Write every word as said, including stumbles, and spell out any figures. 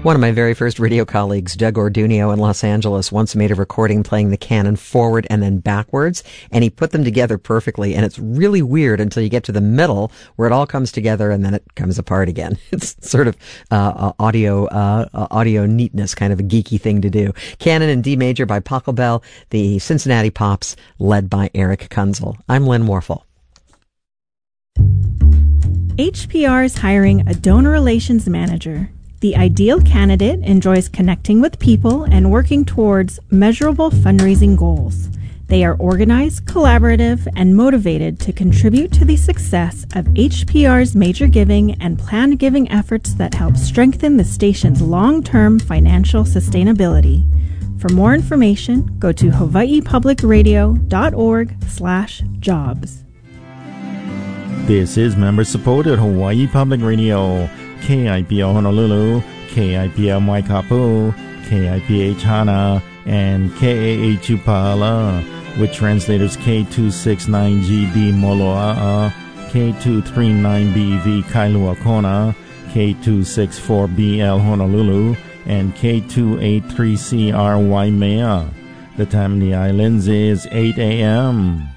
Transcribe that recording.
One of my very first radio colleagues, Doug Ordunio in Los Angeles, once made a recording playing the canon forward and then backwards, and he put them together perfectly, and it's really weird until you get to the middle where it all comes together and then it comes apart again. It's sort of uh, audio uh, audio neatness, kind of a geeky thing to do. Canon in D major by Pachelbel, the Cincinnati Pops, led by Eric Kunzel. I'm Len Warfel. H P R is hiring a donor relations manager. The ideal candidate enjoys connecting with people and working towards measurable fundraising goals. They are organized, collaborative, and motivated to contribute to the success of H P R's major giving and planned giving efforts that help strengthen the station's long-term financial sustainability. For more information, go to hawaii public radio dot org slash jobs. This is member-supported Hawaii Public Radio, K I P L Honolulu, K I P L Waikapu, K I P H Hana, and K A H U Pahala, with translators K two sixty-nine G D Moloa'a, K two thirty-nine B V Kailua Kona, K two sixty-four B L Honolulu, and K two eighty-three C R Waimea. The time in the islands is eight a.m.